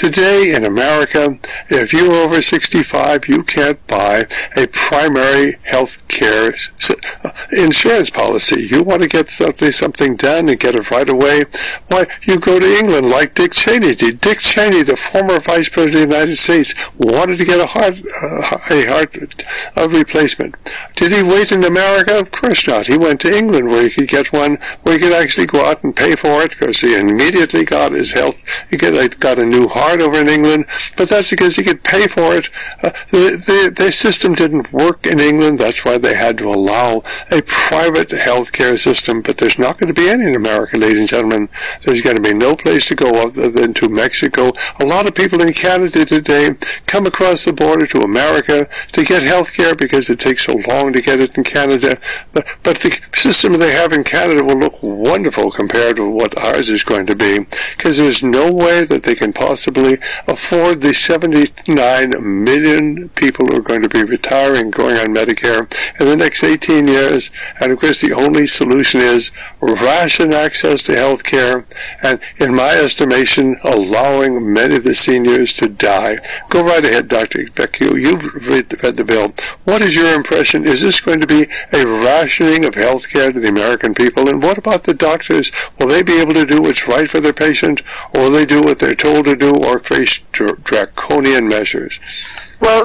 Today in America, if you're over 65, you can't buy a primary health care insurance policy. You want to get something done and get it right away, why, you go to England like Dick Cheney did. Dick Cheney, the former Vice President of the United States, wanted to get a heart replacement. Did he wait in America? Of course not. He went to England where he could get one, where he could actually go out and pay for it, because he immediately got his health. He got a new heart over in England, but that's because he could pay for it. The system didn't work in England. That's why they had to allow a private health care system, but there's not going to be any in America, ladies and gentlemen. There's going to be no place to go other than to Mexico. A lot of people in Canada today come across the border to America to get health care because it takes so long to get it in Canada. But the system they have in Canada will look wonderful compared to what ours is going to be, because there's no way that they can possibly afford the 79 million people who are going to be retiring, going on Medicare in the next 18 years. And of course the only solution is ration access to health care, and in my estimation, allowing many of the seniors to die. Go right ahead, Dr. Becchio. You've read the bill. What is your impression? Is this going to be a rationing of health care to the American people? And what about the doctors? Will they be able to do what's right for their patient, or will they do what they're told to do, or face draconian measures? Well,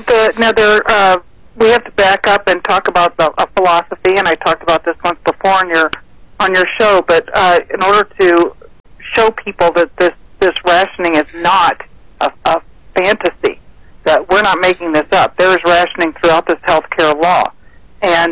we have to back up and talk about a philosophy, and I talked about this once before on your show, but in order to show people that this rationing is not a fantasy, that we're not making this up. There is rationing throughout this healthcare law. And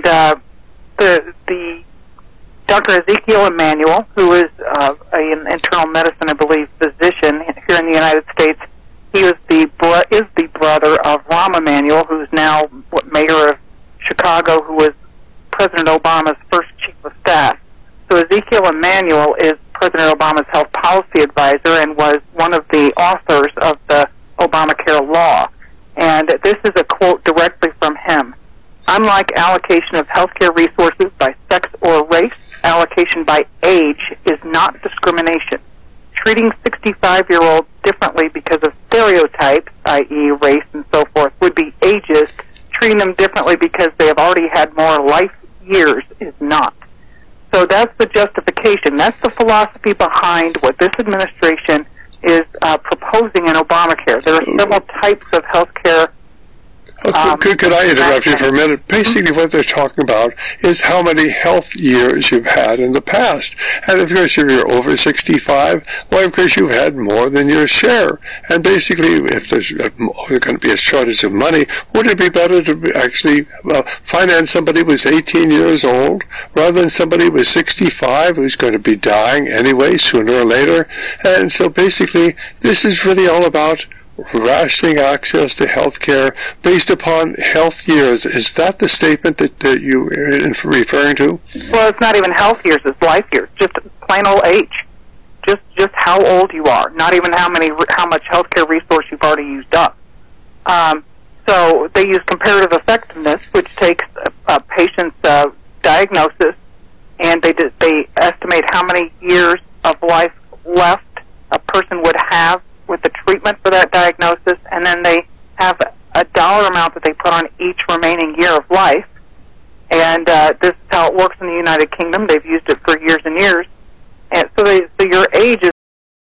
the Dr. Ezekiel Emanuel, who is an internal medicine, I believe, physician here in the United States, he is the brother of Rahm Emanuel, who's now mayor of Chicago, who was President Obama's first chief of staff. So Ezekiel Emanuel is President Obama's health policy advisor and was one of the authors of the Obamacare law. And this is a quote directly from him. Unlike allocation of healthcare resources by sex or race, allocation by age is not discrimination. Treating 65-year-olds differently because of stereotypes, i.e. race and so forth, would be ageist. Treating them differently because they have already had more life years is not. So that's the justification. That's the philosophy behind what this administration is proposing in Obamacare. There are several types of health care. Could I interrupt you for a minute? Basically what they're talking about is how many health years you've had in the past. And of course, if you're over 65, well, of course, you've had more than your share. And basically, if there's going to be a shortage of money, would it be better to actually finance somebody who was 18 years old rather than somebody who was 65 who's going to be dying anyway, sooner or later? And so basically, this is really all about rationing access to health care based upon health years. Is that the statement that you are referring to? Well, it's not even health years, it's life years. Just plain old age. Just how old you are, not even how much healthcare resource you've already used up. So they use comparative effectiveness, which takes a patient's diagnosis, and they estimate how many years of life left a person would have with the treatment for that diagnosis, and then they have a dollar amount that they put on each remaining year of life. And this is how it works in the United Kingdom. They've used it for years and years. And so your age is